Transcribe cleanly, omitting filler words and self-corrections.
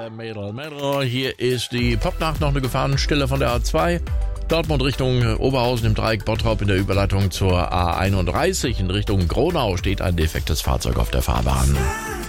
Mädel. Hier ist die Popnacht, noch eine Gefahrenstelle von der A2. Dortmund Richtung Oberhausen im Dreieck Bottrop in der Überleitung zur A31 in Richtung Gronau steht ein defektes Fahrzeug auf der Fahrbahn.